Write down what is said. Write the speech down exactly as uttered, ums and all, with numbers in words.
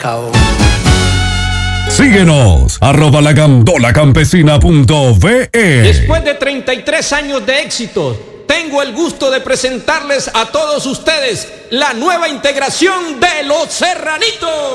Cao. Síguenos, arroba la gandola campesina punto ve. Después de treinta y tres años de éxitos, tengo el gusto de presentarles a todos ustedes la nueva integración de Los Serranitos.